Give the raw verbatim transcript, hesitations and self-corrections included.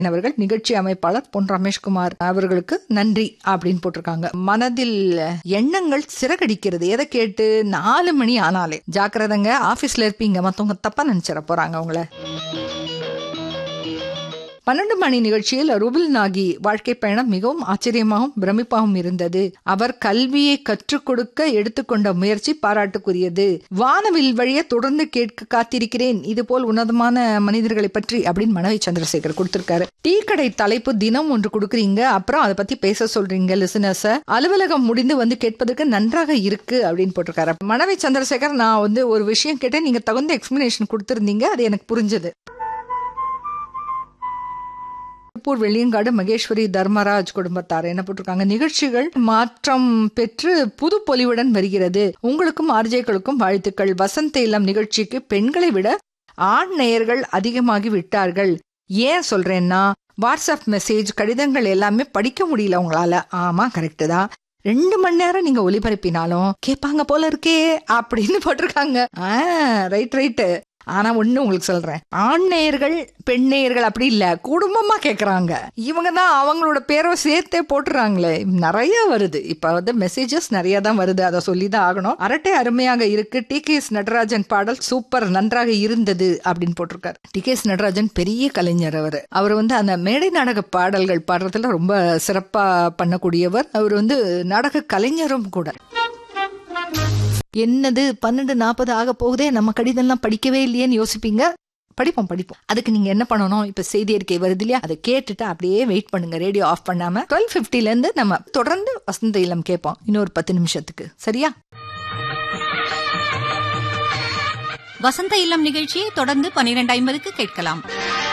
அவர்கள் நிகழ்ச்சி அமைப்பாளர் பொன் ரமேஷ்குமார் அவர்களுக்கு நன்றி அப்படின்னு போட்டிருக்காங்க. மனதில் எண்ணங்கள் சிறகடிக்கிறது. எதை கேட்டு? நாலு மணி ஆனாலே ஜாக்கிரதைங்க, ஆபீஸ்ல இருப்பீங்க, மத்தவங்க தப்பா நினைச்சிட போறாங்க உங்களை. பன்னெண்டு மணி நிகழ்ச்சியில் ரூபில் நாகி வாழ்க்கை பயணம் மிகவும் ஆச்சரியமாகவும் பிரமிப்பாகவும் இருந்தது. அவர் கல்வியை கற்றுக் கொடுக்க எடுத்துக்கொண்ட முயற்சி பாராட்டுக்குரியது. வானவில் வழியே தொடர்ந்து கேட்க காத்திருக்கிறேன், இது போல் உன்னதமான மனிதர்களை பற்றி அப்படின்னு மனைவி சந்திரசேகர் கொடுத்திருக்காரு. டீ கடை தலைப்பு தினம் ஒன்று கொடுக்குறீங்க, அப்புறம் அதை பத்தி பேச சொல்றீங்க லிசனர்ஸ. அலுவலகம் முடிந்து வந்து கேட்பதற்கு நன்றாக இருக்கு அப்படின்னு போட்டிருக்காரு. மனைவி சந்திரசேகர், நான் வந்து ஒரு விஷயம் கேட்டேன், நீங்க தகுந்த எக்ஸ்பிளனேஷன் கொடுத்திருந்தீங்க, அது எனக்கு புரிஞ்சது. வெள்ளியங்காடு மகேஸ்வரி தர்மராஜ் குடும்பத்தார் என்ன போட்டிருக்காங்க? நிகழ்ச்சிகள் மாற்றம் பெற்று புது பொலிவுடன் வருகிறது. உங்களுக்கும் ஆர்ஜேக்களுக்கும் வாழ்த்துக்கள். வசந்த இல்லம் நிகழ்ச்சிக்கு பெண்களை விட ஆண் நேயர்கள் அதிகமாகி விட்டார்கள். ஏன் சொல்றேன்னா, வாட்ஸ்அப் மெசேஜ், கடிதங்கள் எல்லாமே படிக்க முடியல உங்களால. ஆமா, கரெக்ட் தான். ரெண்டு மணி நேரம் நீங்க ஒளிபரப்பினாலும் கேட்பாங்க போல இருக்கே அப்படின்னு போட்டிருக்காங்க. ஆஹ் ரைட் ரைட்டு. ஆனா ஒண்ணு உங்களுக்கு சொல்றேன், ஆண் நேயர்கள் பெண் நேயர்கள் அப்படி இல்ல, குடும்பமா கேக்குறாங்க. இவங்க தான் அவங்களோட பேரை சேர்த்தே போட்டுறாங்களே. நிறைய வருது இப்ப வந்து மெசேஜஸ் நிறைய தான் வருது, அதை சொல்லிதான் ஆகணும். அரட்டை அருமையாக இருக்கு. டி கே எஸ் நடராஜன் பாடல் சூப்பர், நன்றாக இருந்தது அப்படின்னு போட்டிருக்காரு. டி கே எஸ் நடராஜன் பெரிய கலைஞர். அவர் அவர் வந்து அந்த மேடை நாடக பாடல்கள் பாடுறதுல ரொம்ப சிறப்பா பண்ணக்கூடியவர். அவர் வந்து நாடக கலைஞரும் கூட. என்னது பன்னெண்டு நாற்பது ஆக போகுதே, நம்ம கடிதம்லாம் படிக்கவே இல்லையேன்னு யோசிப்பீங்க. படிப்போம் படிப்போம். அதுக்கு நீங்க என்ன பண்ணணும், இப்ப செய்தி அறிக்கை வருது இல்லையா, அதை கேட்டுட்டு அப்படியே வெயிட் பண்ணுங்க, ரேடியோ ஆஃப் பண்ணாம. டுவெல் பிப்டில இருந்து நம்ம தொடர்ந்து வசந்த இல்லம் கேட்போம், இன்னொரு பத்து நிமிஷத்துக்கு. சரியா? வசந்த இல்லம் நிகழ்ச்சியை தொடர்ந்து பன்னிரண்டு ஐம்பதுக்கு கேட்கலாம்.